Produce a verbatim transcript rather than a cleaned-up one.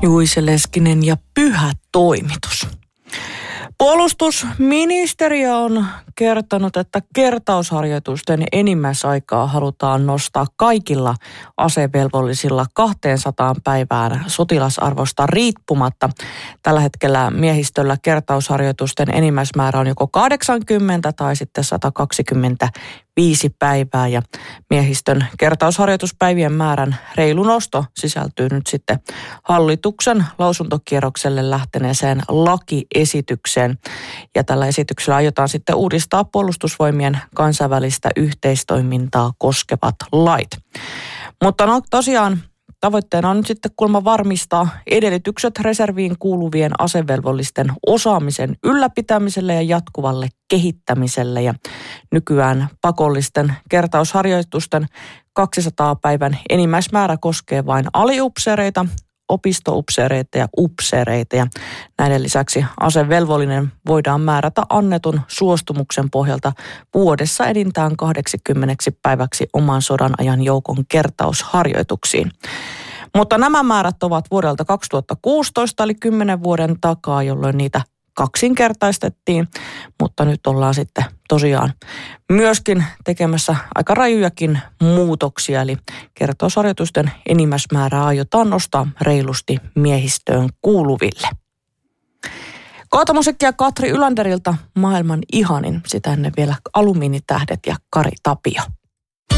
Juise Leskinen ja Pyhä toimitus. Puolustusministeriö on kertonut, että kertausharjoitusten enimmäisaikaa halutaan nostaa kaikilla asevelvollisilla kaksisataa päivään sotilasarvosta riippumatta. Tällä hetkellä miehistöllä kertausharjoitusten enimmäismäärä on joko kahdeksankymmentä tai sitten sata kaksikymmentäviisi päivää ja miehistön kertausharjoituspäivien määrän reilu nosto sisältyy nyt sitten hallituksen lausuntokierrokselle lähteneeseen lakiesitykseen. Ja tällä esityksellä aiotaan sitten uudistaa puolustusvoimien kansainvälistä yhteistoimintaa koskevat lait. Mutta no tosiaan tavoitteena on nyt sitten kuulemma varmistaa edellytykset reserviin kuuluvien asevelvollisten osaamisen ylläpitämiselle ja jatkuvalle kehittämiselle. Ja nykyään pakollisten kertausharjoitusten kaksisataa päivän enimmäismäärä koskee vain aliupseereita, opistoupseereita ja upseereita. Ja näiden lisäksi asevelvollinen voidaan määrätä annetun suostumuksen pohjalta vuodessa enintään kaksikymmentä päiväksi oman sodan ajan joukon kertausharjoituksiin. Mutta nämä määrät ovat vuodelta kaksituhattakuusitoista eli kymmenen vuoden takaa, jolloin niitä kaksinkertaistettiin, mutta nyt ollaan sitten tosiaan myöskin tekemässä aika rajujakin muutoksia, eli kertausharjoitusten enimmäismäärää aiotaan nostaa reilusti miehistöön kuuluville. Kohta musiikkia Katri Ylanderilta Maailman ihanin, sitä ennen vielä Alumiinitähdet ja Kari Tapio.